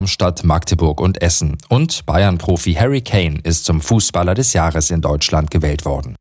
Stadt Magdeburg und Essen. Und Bayern-Profi Harry Kane ist zum Fußballer des Jahres in Deutschland gewählt worden.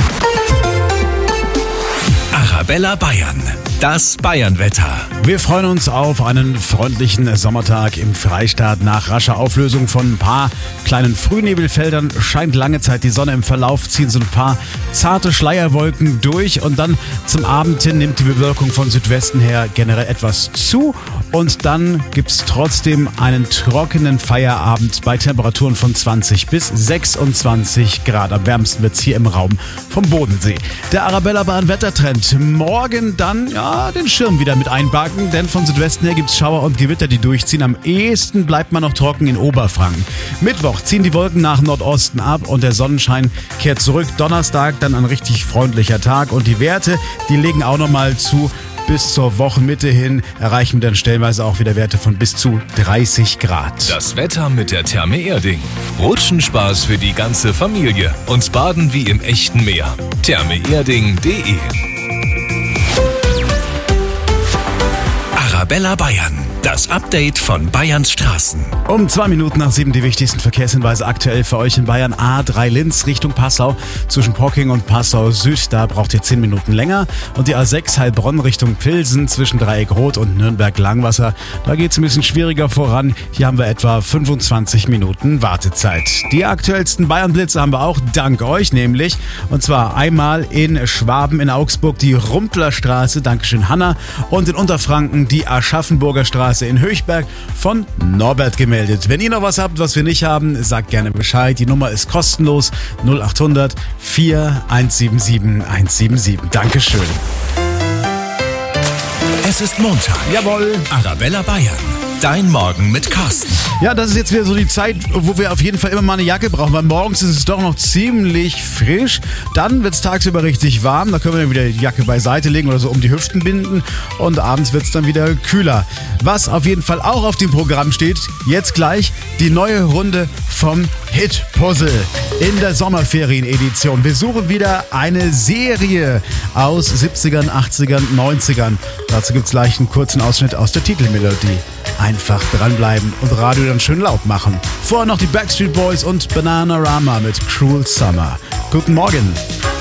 Arabella Bayern, das Bayernwetter. Wir freuen uns auf einen freundlichen Sommertag im Freistaat. Nach rascher Auflösung von ein paar kleinen Frühnebelfeldern scheint lange Zeit die Sonne. Im Verlauf ziehen so ein paar zarte Schleierwolken durch und dann zum Abend hin nimmt die Bewölkung von Südwesten her generell etwas zu. Und dann gibt's trotzdem einen trockenen Feierabend bei Temperaturen von 20 bis 26 Grad. Am wärmsten wird's hier im Raum vom Bodensee. Der Arabella Bayern Wettertrend. Morgen dann den Schirm wieder mit einpacken, denn von Südwesten her gibt's Schauer und Gewitter, die durchziehen. Am ehesten bleibt man noch trocken in Oberfranken. Mittwoch ziehen die Wolken nach Nordosten ab und der Sonnenschein kehrt zurück. Donnerstag dann ein richtig freundlicher Tag und die Werte, die legen auch nochmal zu. Bis zur Wochenmitte hin erreichen wir dann stellenweise auch wieder Werte von bis zu 30 Grad. Das Wetter mit der Therme Erding. Rutschenspaß für die ganze Familie und Baden wie im echten Meer. thermeerding.de. Arabella Bayern, das Update von Bayerns Straßen. Um 2 Minuten nach 7 die wichtigsten Verkehrshinweise aktuell für euch in Bayern. A3 Linz Richtung Passau zwischen Pocking und Passau Süd. Da braucht ihr 10 Minuten länger. Und die A6 Heilbronn Richtung Pilsen zwischen Dreieck Rot und Nürnberg Langwasser. Da geht es ein bisschen schwieriger voran. Hier haben wir etwa 25 Minuten Wartezeit. Die aktuellsten Bayern-Blitze haben wir auch dank euch nämlich. Und zwar einmal in Schwaben in Augsburg die Rumplerstraße. Dankeschön Hanna. Und in Unterfranken die Aschaffenburger Straße in Höchberg von Norbert gemeldet. Wenn ihr noch was habt, was wir nicht haben, sagt gerne Bescheid. Die Nummer ist kostenlos 0800 4177 177. Dankeschön. Es ist Montag. Jawohl. Arabella Bayern. Dein Morgen mit Carsten. Ja, das ist jetzt wieder so die Zeit, wo wir auf jeden Fall immer mal eine Jacke brauchen, weil morgens ist es doch noch ziemlich frisch. Dann wird es tagsüber richtig warm, da können wir dann wieder die Jacke beiseite legen oder so um die Hüften binden und abends wird es dann wieder kühler. Was auf jeden Fall auch auf dem Programm steht, jetzt gleich die neue Runde vom Hit-Puzzle in der Sommerferien-Edition. Wir suchen wieder eine Serie aus 70ern, 80ern, 90ern. Dazu gibt es gleich einen kurzen Ausschnitt aus der Titelmelodie. Einfach dranbleiben und Radio dann schön laut machen. Vorher noch die Backstreet Boys und Bananarama mit Cruel Summer. Guten Morgen.